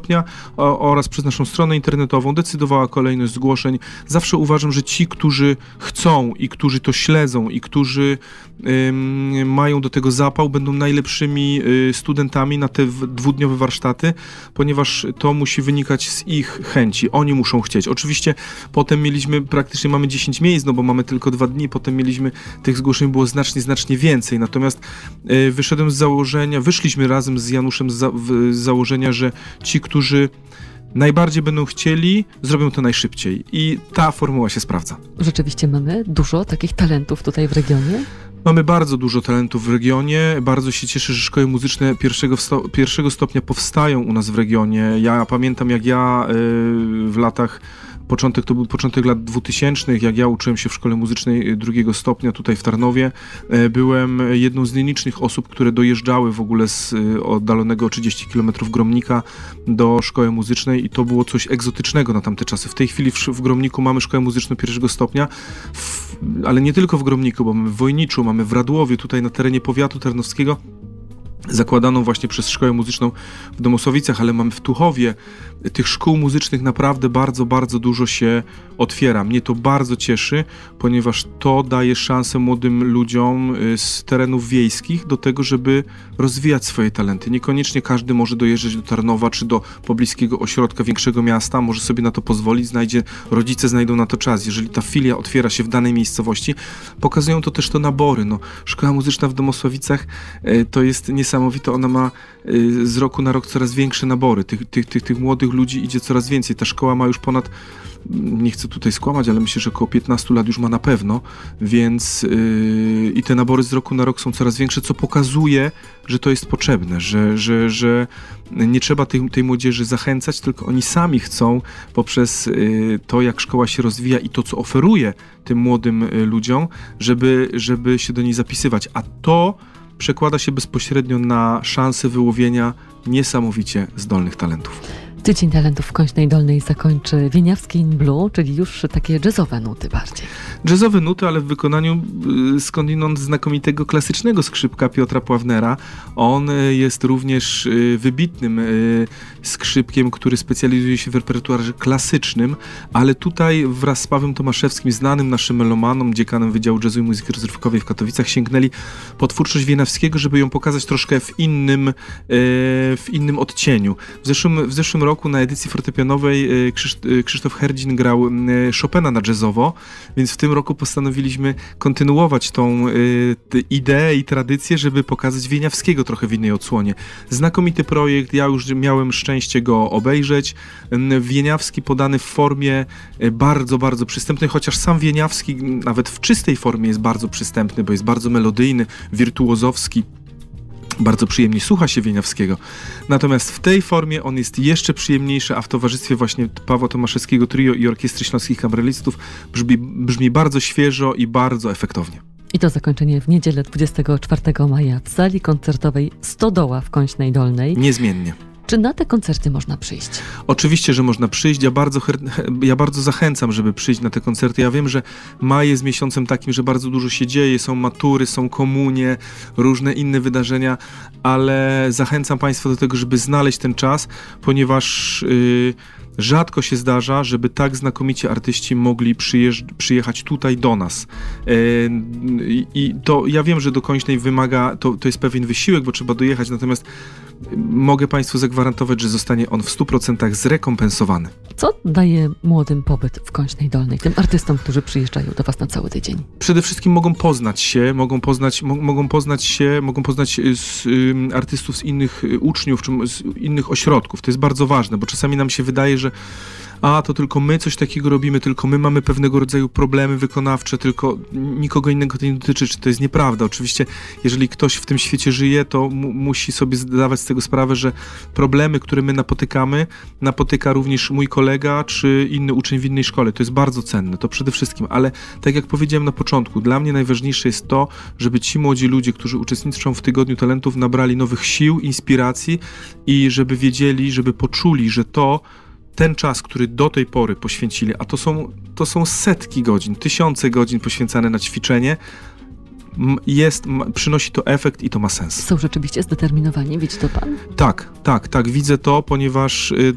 stopnia oraz przez naszą stronę internetową decydowała kolejność zgłoszeń. Zawsze uważam, że ci, którzy chcą i którzy to śledzą i którzy mają do tego zapał, będą najlepszymi studentami na te dwudniowe warsztaty, ponieważ to musi wynikać z ich chęci. Oni muszą chcieć. Oczywiście potem praktycznie mamy 10 miejsc, no bo mamy tylko 2 dni, potem tych zgłoszeń było znacznie więcej. Natomiast wyszliśmy razem z Januszem z założenia, że ci, którzy najbardziej będą chcieli, zrobią to najszybciej. I ta formuła się sprawdza. Rzeczywiście mamy dużo takich talentów tutaj w regionie? Mamy bardzo dużo talentów w regionie. Bardzo się cieszę, że szkoły muzyczne pierwszego stopnia powstają u nas w regionie. Ja pamiętam, jak to był początek lat 2000, jak ja uczyłem się w szkole muzycznej 2 stopnia tutaj w Tarnowie. Byłem jedną z nielicznych osób, które dojeżdżały w ogóle z oddalonego 30 km Gromnika do szkoły muzycznej i to było coś egzotycznego na tamte czasy. W tej chwili w Gromniku mamy szkołę muzyczną 1 stopnia, ale nie tylko w Gromniku, bo mamy w Wojniczu, mamy w Radłowie, tutaj na terenie powiatu tarnowskiego, zakładaną właśnie przez szkołę muzyczną w Domosłowicach, ale mamy w Tuchowie. Tych szkół muzycznych naprawdę bardzo dużo się otwiera. Mnie to bardzo cieszy, ponieważ to daje szansę młodym ludziom z terenów wiejskich do tego, żeby rozwijać swoje talenty. Niekoniecznie każdy może dojeżdżać do Tarnowa czy do pobliskiego ośrodka większego miasta, może sobie na to pozwolić, rodzice znajdą na to czas. Jeżeli ta filia otwiera się w danej miejscowości, pokazują to też nabory. Szkoła muzyczna w Domosłowicach to jest niesamowite. Ona ma z roku na rok coraz większe nabory. Tych młodych ludzi idzie coraz więcej. Ta szkoła ma już nie chcę tutaj skłamać, ale myślę, że około 15 lat już ma na pewno, więc i te nabory z roku na rok są coraz większe, co pokazuje, że to jest potrzebne, że nie trzeba tej młodzieży zachęcać, tylko oni sami chcą poprzez to, jak szkoła się rozwija i to, co oferuje tym młodym ludziom, żeby się do niej zapisywać, a to przekłada się bezpośrednio na szansę wyłowienia niesamowicie zdolnych talentów. Tydzień Talentów w Kończnej Dolnej zakończy Wieniawski in Blue, czyli już takie jazzowe nuty bardziej. Jazzowe nuty, ale w wykonaniu skądinąd znakomitego klasycznego skrzypka Piotra Pławnera. On jest również wybitnym skrzypkiem, który specjalizuje się w repertuarze klasycznym, ale tutaj wraz z Pawłem Tomaszewskim, znanym naszym melomanom, dziekanem Wydziału Jazzu i Muzyki Rozrywkowej w Katowicach, sięgnęli po twórczość Wieniawskiego, żeby ją pokazać troszkę w innym odcieniu. W zeszłym roku na edycji fortepianowej Krzysztof Herdzin grał Chopina na jazzowo, więc w tym roku postanowiliśmy kontynuować tą ideę i tradycję, żeby pokazać Wieniawskiego trochę w innej odsłonie. Znakomity projekt, ja już miałem szczęście go obejrzeć. Wieniawski podany w formie bardzo przystępnej, chociaż sam Wieniawski nawet w czystej formie jest bardzo przystępny, bo jest bardzo melodyjny, wirtuozowski. Bardzo przyjemnie słucha się Wieniawskiego. Natomiast w tej formie on jest jeszcze przyjemniejszy, a w towarzystwie właśnie Pawła Tomaszewskiego Trio i Orkiestry Śląskich Kameralistów brzmi bardzo świeżo i bardzo efektownie. I to zakończenie w niedzielę 24 maja w sali koncertowej Stodoła w Kończnej Dolnej. Niezmiennie. Czy na te koncerty można przyjść? Oczywiście, że można przyjść. Ja bardzo zachęcam, żeby przyjść na te koncerty. Ja wiem, że maj jest miesiącem takim, że bardzo dużo się dzieje. Są matury, są komunie, różne inne wydarzenia, ale zachęcam Państwa do tego, żeby znaleźć ten czas, ponieważ rzadko się zdarza, żeby tak znakomici artyści mogli przyjechać tutaj do nas. I to ja wiem, że do Kończnej wymaga, to jest pewien wysiłek, bo trzeba dojechać, natomiast mogę Państwu zagwarantować, że zostanie on w 100% zrekompensowany. Co daje młodym pobyt w Kończnej Dolnej, tym artystom, którzy przyjeżdżają do Was na cały tydzień? Przede wszystkim mogą poznać artystów z innych uczniów, czy z innych ośrodków. To jest bardzo ważne, bo czasami nam się wydaje, że to tylko my coś takiego robimy, tylko my mamy pewnego rodzaju problemy wykonawcze, tylko nikogo innego to nie dotyczy. Czy to jest nieprawda? Oczywiście, jeżeli ktoś w tym świecie żyje, to musi sobie zdawać z tego sprawę, że problemy, które my napotyka również mój kolega, czy inny uczeń w innej szkole. To jest bardzo cenne, to przede wszystkim. Ale tak jak powiedziałem na początku, dla mnie najważniejsze jest to, żeby ci młodzi ludzie, którzy uczestniczą w Tygodniu Talentów, nabrali nowych sił, inspiracji i żeby wiedzieli, żeby poczuli, że ten czas, który do tej pory poświęcili, a to są setki godzin, tysiące godzin poświęcane na ćwiczenie, przynosi to efekt i to ma sens. Są rzeczywiście zdeterminowani, widzi to Pan? Tak, widzę to, ponieważ